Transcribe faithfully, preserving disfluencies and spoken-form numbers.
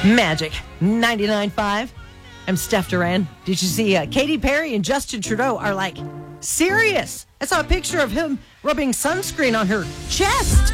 Magic ninety-nine point five. I'm Steph Duran. Did you see uh, Katy Perry and Justin Trudeau are like serious? I saw a picture of him rubbing sunscreen on her chest.